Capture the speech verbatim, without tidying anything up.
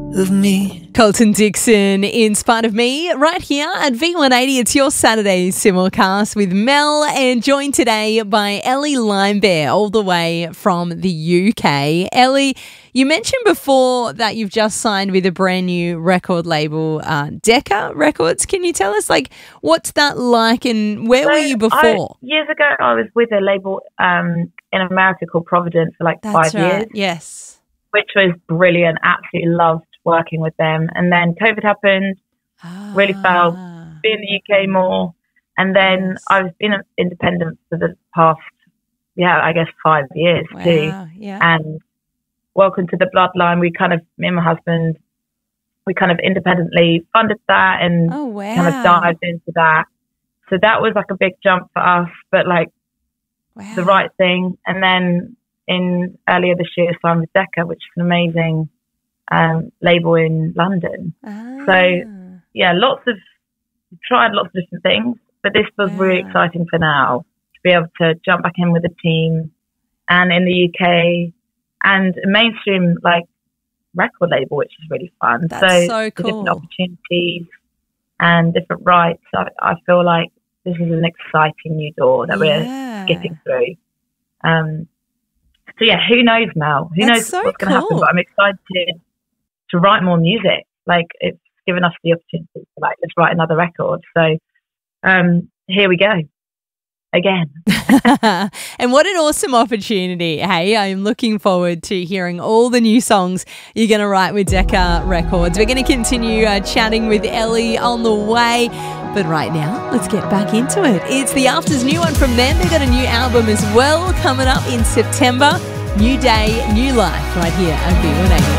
of me. Colton Dixon, In Spite of Me, right here at V one eighty. It's your Saturday simulcast with Mel, and joined today by Ellie Limebear, all the way from the U K. Ellie, you mentioned before that you've just signed with a brand new record label, uh, Decca Records. Can you tell us, like, what's that like, and where so were you before? I, years ago, I was with a label um, in America called Providence for like That's five right. years, Yes. which was brilliant. Absolutely loved working with them. And then COVID happened, Ah. really felt be in the U K more. And then Yes. I've been independent for the past, yeah, I guess five years Wow. too. Yeah. And Welcome to the Bloodline, we kind of, me and my husband, we kind of independently funded that and Oh, wow. kind of dived into that. So that was like a big jump for us, but like Wow. the right thing. And then in earlier this year, signed with Decca, which is an amazing um, label in London. Ah. So yeah, lots of tried lots of different things, but this was really Yeah. exciting for now to be able to jump back in with a team and in the U K and a mainstream like record label, which is really fun. That's so so the different cool. opportunities and different rights. I, I feel like this is an exciting new door that we're Yeah. skipping through. Um, so yeah, who knows, Mel? Who That's knows so what's going to happen? cool. But I'm excited to write more music. Like it's given us the opportunity to like let's write another record. So um, here we go again. And what an awesome opportunity. Hey, I'm looking forward to hearing all the new songs you're going to write with Decca Records. We're going to continue uh, chatting with Ellie on the way. But right now, let's get back into it. It's The After's new one from them. They've got a new album as well coming up in September. New day, new life right here at V one eighty.